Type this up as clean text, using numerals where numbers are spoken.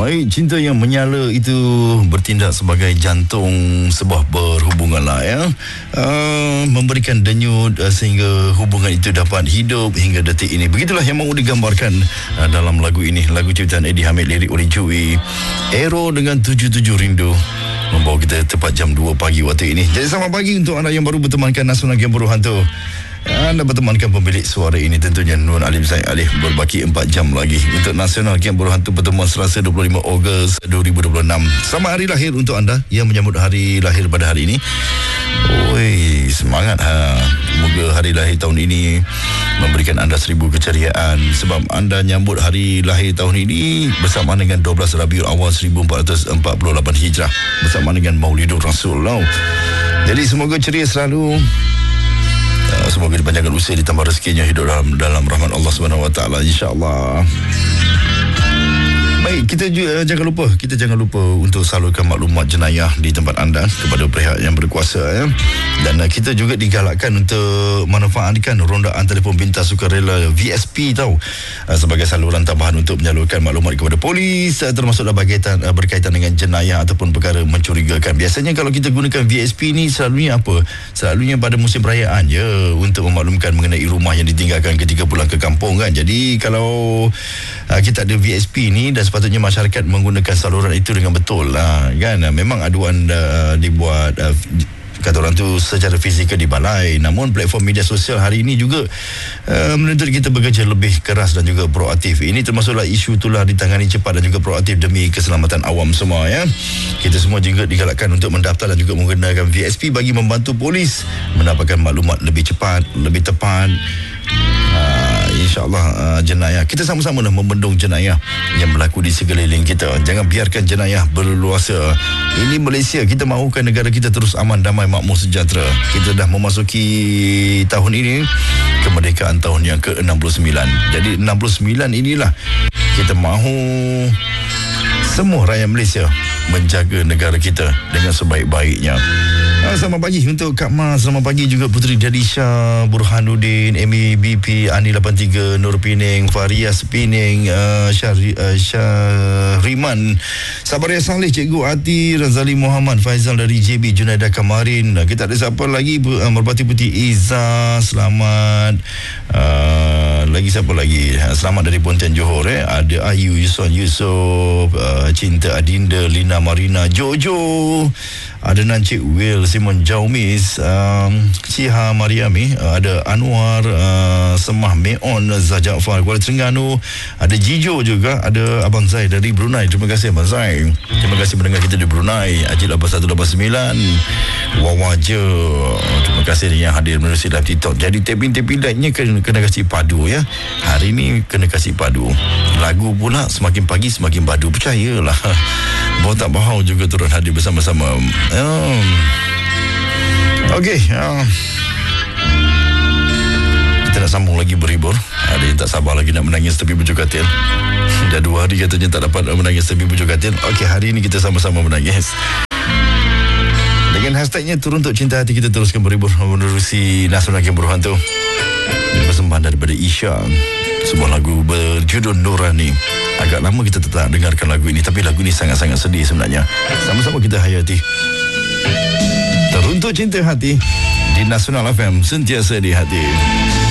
Baik, cinta yang menyala itu bertindak sebagai jantung sebuah perhubungan lah ya. Memberikan denyut sehingga hubungan itu dapat hidup hingga detik ini. Begitulah yang mahu digambarkan dalam lagu ini. Lagu ciptaan Eddie Hamid, lirik oleh Joey. Aero dengan 77 Rindu membawa kita tepat jam 2 pagi waktu ini. Jadi selamat pagi untuk anda yang baru bertemankan Nasional Game Buruh Hantu. Anda bertemankan pemilik suara ini tentunya Nur Alim Zaid Alif. Berbaki 4 jam lagi untuk Nasional Game Buruh Hantu pertemuan Selasa 25 Ogos 2026. Selamat hari lahir untuk anda yang menyambut hari lahir pada hari ini. Oi, semangat Semoga hari lahir tahun ini memberikan anda 1000 keceriaan. Sebab anda nyambut hari lahir tahun ini bersama dengan 12 Rabiul Awal 1448 Hijrah, bersama dengan Maulidur Rasul. Jadi semoga ceria selalu. Semoga dipanjangkan usia, ditambah rezekinya, hidup dalam rahmat Allah Subhanahu Wa Taala, insya-Allah. Baik, kita jangan lupa untuk salurkan maklumat jenayah di tempat anda kepada pihak yang berkuasa ya. Dan kita juga digalakkan untuk manfaatkan rondaan telefon pintar sukarela VSP sebagai saluran tambahan untuk menyalurkan maklumat kepada polis, termasuklah berkaitan dengan jenayah ataupun perkara mencurigakan. Biasanya kalau kita gunakan VSP ni selalunya apa? Selalunya pada musim perayaan je, untuk memaklumkan mengenai rumah yang ditinggalkan ketika pulang ke kampung kan. Jadi kalau kita ada VSP ni, dan sepatutnya masyarakat menggunakan saluran itu dengan betul kan. Memang aduan dibuat kata orang tu secara fizikal di balai, namun platform media sosial hari ini juga menuntut kita bekerja lebih keras dan juga proaktif. Ini termasuklah isu itulah ditangani cepat dan juga proaktif demi keselamatan awam semua ya. Kita semua juga digalakkan untuk mendaftar dan juga menggunakan VSP bagi membantu polis mendapatkan maklumat lebih cepat, lebih tepat. InsyaAllah jenayah, kita sama-sama membendung jenayah yang berlaku di sekeliling kita. Jangan biarkan jenayah berleluasa. Ini Malaysia, kita mahukan negara kita terus aman, damai, makmur, sejahtera. Kita dah memasuki tahun ini kemerdekaan tahun yang ke-69. Jadi 69 inilah kita mahu semua rakyat Malaysia menjaga negara kita dengan sebaik-baiknya. Selamat pagi untuk Kak Mas. Selamat pagi juga Puteri Dadisha, Burhanuddin, Amy BP, Ani 83, Nur Pining, Farias Pining, Syahriman, Sabaria Saleh, Cikgu Ati, Razali Muhammad, Faizal dari JB, Junaidah Kamarin. Kita ada siapa lagi? Merpati Putih Izzah, selamat. Lagi siapa lagi? Selamat dari Pontian Johor Ada Ayu Yusof, Cinta Adinda, Lina Marina, Jojo, ada Nancik Will, Simon Jaumis, Ciha Mariami, ada Anwar, Semah Meon, Zajafar Kuala Terengganu, ada Jijo juga, ada Abang Zai dari Brunei. Terima kasih Abang Zai. Terima kasih mendengar kita di Brunei. Ajil 8189, Wawaja. Terima kasih yang hadir menerusi live TikTok. Jadi taping lightnya kena kasih padu ya. Hari ni kena kasih padu. Lagu pula semakin pagi semakin padu. Percayalah. Bawa tak bahau juga turun hadir bersama-sama. Okey, kita nak sambung lagi berhibur. Ada yang tak sabar lagi nak menangis tepi bujur katil. Dah 2 hari katanya tak dapat menangis tepi bujur katil. Okey, hari ini kita sama-sama menangis. Dengan hashtagnya Turun Untuk Cinta Hati, kita teruskan berhibur menerusi Nasional Game Buruh Hantu. Ini persembahan daripada Isya, sebuah lagu berjudul Nurani. Agak lama kita tak dengarkan lagu ini, tapi lagu ini sangat-sangat sedih sebenarnya. Sama-sama kita hayati. Teruntuk Cinta Hati di Nasional FM, sentiasa di hati.